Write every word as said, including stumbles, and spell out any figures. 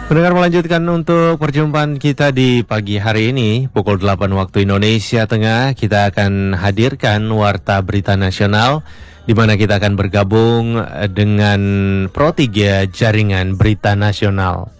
Pendengar, melanjutkan untuk perjumpaan kita di pagi hari ini pukul delapan waktu Indonesia Tengah. Kita akan hadirkan Warta Berita Nasional, di mana kita akan bergabung dengan Pro tiga Jaringan Berita Nasional.